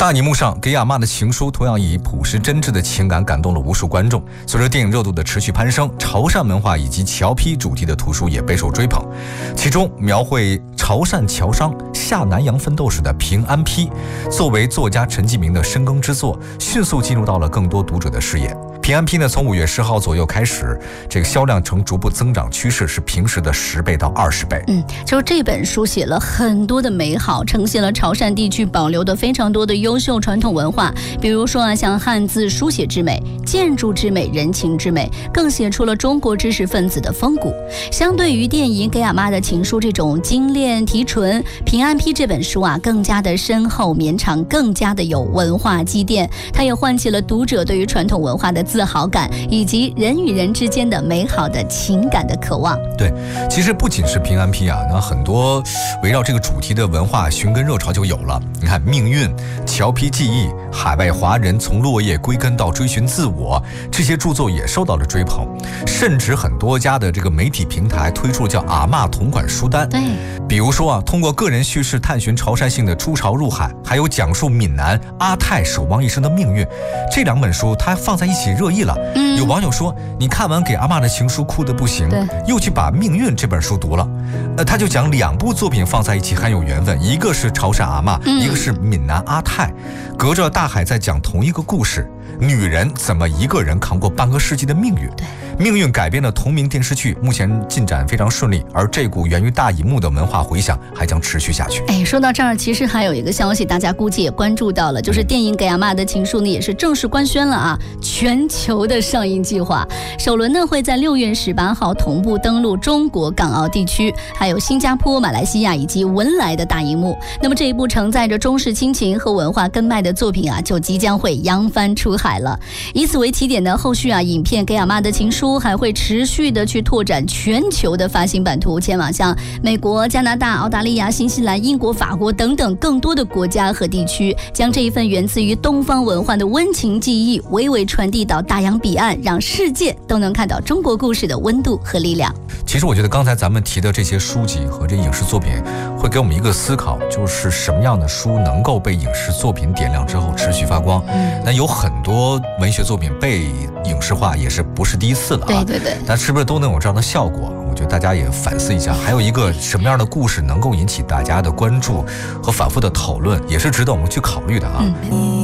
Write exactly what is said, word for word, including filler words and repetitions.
大荧幕上，给亚妈的情书同样以朴实真挚的情感感动了无数观众。随着电影热度的持续攀升，潮汕文化以及侨批主题的图书也备受追捧。其中描绘潮汕侨商下南洋奋斗史的《平安批》，作为作家陈继明的深耕之作，迅速进入到了更多读者的视野。平安批呢，从五月十号左右开始，这个销量呈逐步增长趋势，是平时的十倍到二十倍。 嗯，就这本书写了很多的美好，呈现了潮汕地区保留的非常多的优秀传统文化，比如说啊，像汉字书写之美、建筑之美、人情之美，更写出了中国知识分子的风骨。相对于电影《给亚妈的情书》这种精炼提纯，《平安批》这本书啊，更加的深厚绵长，更加的有文化积淀。它也唤起了读者对于传统文化的自豪感，以及人与人之间的美好的情感的渴望。 对，其实不仅是平安批啊，那很多围绕这个主题的文化寻根热潮就有了。你看，命运、侨批记忆、海外华人从落叶归根到追寻自我，这些著作也受到了追捧，甚至很多家的这个媒体平台推出叫阿嬷同款书单。 对， 比如说啊，通过个人叙事探寻潮汕性的出潮入海，还有讲述闽南阿泰守望一生的命运，这两本书它放在一起热议了。嗯，有网友说，你看完《给阿嬷的情书》哭得不行，又去把《命运》这本书读了。呃，他就讲两部作品放在一起很有缘分，一个是潮汕阿嬷，嗯、一个是闽南阿泰，隔着大海在讲同一个故事。女人怎么一个人扛过半个世纪的命运？对，命运改编的同名电视剧目前进展非常顺利，而这股源于大荧幕的文化回响还将持续下去。 哎，说到这儿，其实还有一个消息，大家估计也关注到了，就是电影《给阿嬷的情书》呢，也是正式官宣了啊，全球的上映计划。首轮呢会在六月十八号同步登陆中国港澳地区，还有新加坡、马来西亚以及文莱的大荧幕。那么这一部承载着中式亲情和文化根脉的作品啊，就即将会扬帆出海了。以此为起点的后续啊，影片《给阿嬷的情书》还会持续的去拓展全球的发行版图，前往像美国、加拿大、澳大利亚、新西兰、英国、法国等等更多的国家和地区，将这一份源自于东方文化的温情记忆娓娓传递到大洋彼岸，让世界都能看到中国故事的温度和力量。 其实我觉得刚才咱们提的这些书籍和这影视作品会给我们一个思考，就是什么样的书能够被影视作品点亮之后持续发光。嗯，那有很多文学作品被影视化也是不是第一次了啊？ 对对对， 但是不是都能有这样的效果？我觉得大家也反思一下，还有一个什么样的故事能够引起大家的关注和反复的讨论，也是值得我们去考虑的啊。嗯